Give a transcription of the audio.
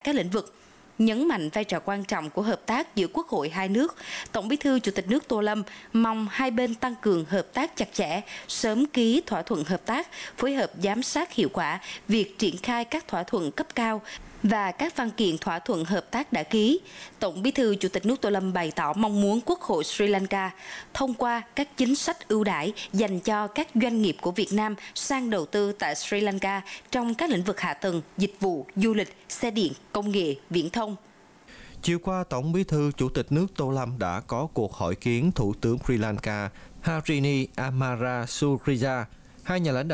các lĩnh vực. Nhấn mạnh vai trò quan trọng của hợp tác giữa quốc hội hai nước, Tổng Bí thư Chủ tịch nước Tô Lâm mong hai bên tăng cường hợp tác chặt chẽ, sớm ký thỏa thuận hợp tác, phối hợp giám sát hiệu quả việc triển khai các thỏa thuận cấp cao và các văn kiện thỏa thuận hợp tác đã ký. Tổng Bí thư Chủ tịch nước Tô Lâm bày tỏ mong muốn Quốc hội Sri Lanka thông qua các chính sách ưu đãi dành cho các doanh nghiệp của Việt Nam sang đầu tư tại Sri Lanka trong các lĩnh vực hạ tầng, dịch vụ, du lịch, xe điện, công nghệ, viễn thông. Chiều qua, Tổng Bí thư Chủ tịch nước Tô Lâm đã có cuộc hội kiến Thủ tướng Sri Lanka Harini Amarasuriya. Hai nhà lãnh đạo